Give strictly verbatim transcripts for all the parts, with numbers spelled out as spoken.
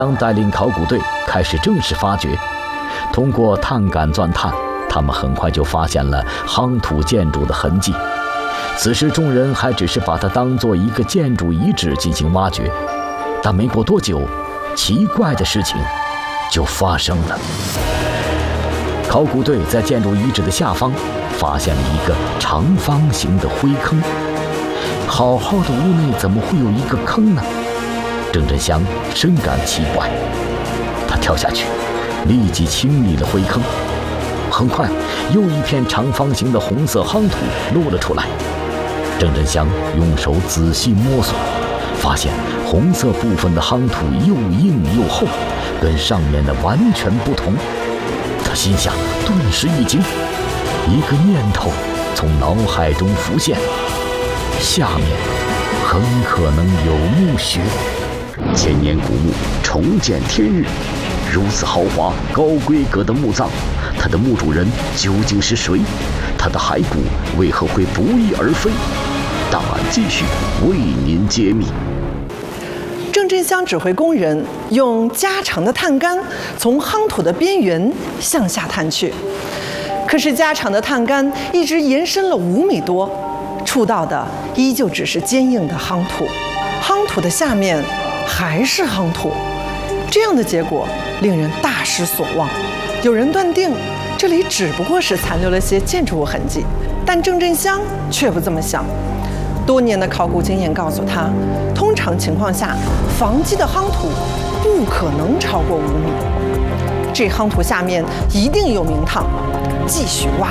当带领考古队开始正式发掘，通过探杆钻探，他们很快就发现了夯土建筑的痕迹。此时众人还只是把它当作一个建筑遗址进行挖掘，但没过多久，奇怪的事情就发生了。考古队在建筑遗址的下方发现了一个长方形的灰坑。好好的屋内怎么会有一个坑呢？郑振香深感奇怪，他跳下去，立即清理了灰坑。很快，又一片长方形的红色夯土露了出来。郑振香用手仔细摸索，发现红色部分的夯土又硬又厚，跟上面的完全不同。他心想，顿时一惊，一个念头从脑海中浮现：下面很可能有墓穴。 千年古墓重见天日，如此豪华高规格的墓葬，它的墓主人究竟是谁？它的骸骨为何会不翼而飞？档案继续为您揭秘。 郑振香指挥工人用加长的探杆从夯土的边缘向下探去，可是加长的探杆一直延伸了五米多，触到的依旧只是坚硬的夯土，夯土的下面还是夯土。这样的结果令人大失所望。有人断定这里只不过是残留了些建筑物痕迹，但郑振香却不这么想。多年的考古经验告诉他，通常情况下，房基的夯土不可能超过五米。这夯土下面一定有明堂，继续挖。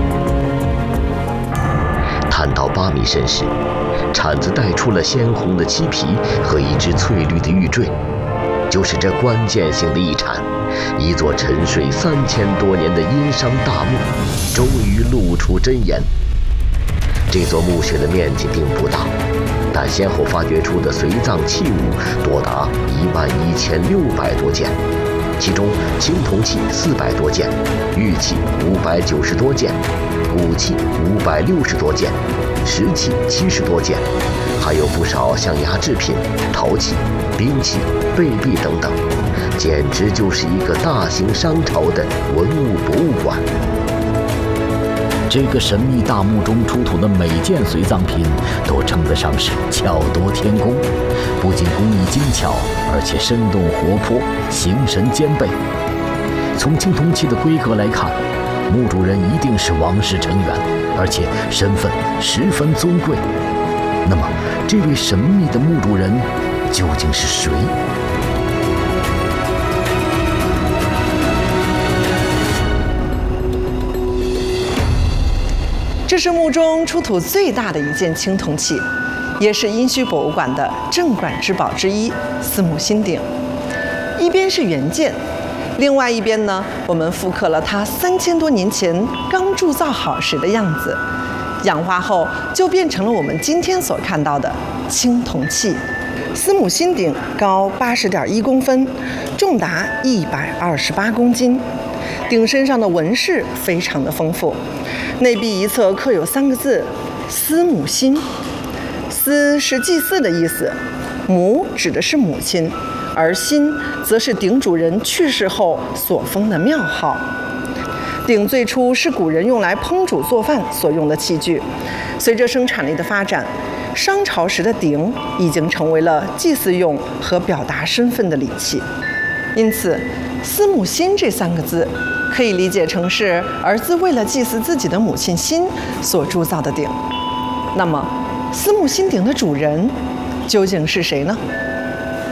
探到八米深时，铲子带出了鲜红的漆皮和一只翠绿的玉坠。就是这关键性的一铲，一座沉睡三千多年的殷商大墓终于露出真颜。这座墓穴的面积并不大，但先后发掘出的随葬器物多达一万一千六百多件，其中青铜器四百多件，玉器五百九十多件，骨器五百六十多件，石器七十多件，还有不少象牙制品、陶器、兵器、贝币等等，简直就是一个大型商朝的文物博物馆。 这个神秘大墓中出土的每件随葬品都称得上是巧夺天工，不仅工艺精巧，而且生动活泼，形神兼备。从青铜器的规格来看，墓主人一定是王室成员，而且身份十分尊贵。那么，这位神秘的墓主人究竟是谁？ 这是墓中出土最大的一件青铜器，也是殷墟博物馆的镇馆之宝之一——司母辛鼎。一边是原件，另外一边呢，我们复刻了它三千多年前刚铸造好时的样子，氧化后就变成了我们今天所看到的青铜器。司母辛鼎高八十点一公分，重达一百二十八公斤。鼎身上的纹饰非常的丰富，内壁一侧刻有三个字“司母辛”。司是祭祀的意思，母指的是母亲，而辛则是鼎主人去世后所封的庙号。鼎最初是古人用来烹煮做饭所用的器具，随着生产力的发展，商朝时的鼎已经成为了祭祀用和表达身份的礼器。因此，司母辛这三个字可以理解成是儿子为了祭祀自己的母亲辛所铸造的鼎。那么，司母辛鼎的主人究竟是谁呢？